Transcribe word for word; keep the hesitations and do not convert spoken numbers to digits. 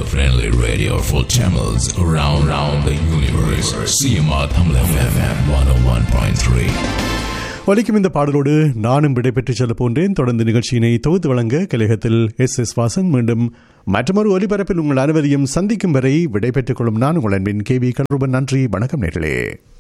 friendly radio for channels around around the universe. C M R Tamil F M one oh one point three. ஒலிக்கும் இந்த பாடலோடு நானும் விடைபெற்று செல்ல போன்றேன். தொடர்ந்து நிகழ்ச்சியினை தொகுத்து வழங்க கலையகத்தில் எஸ் எஸ் வாசன். மீண்டும் மற்றொரு ஒலிபரப்பில் உங்கள் அனைவரையும் சந்திக்கும் வரை விடைபெற்றுக் கொள்ளும் நான் உங்கள் அன்பின் கே வி கருபன். நன்றி, வணக்கம் நேர்களே.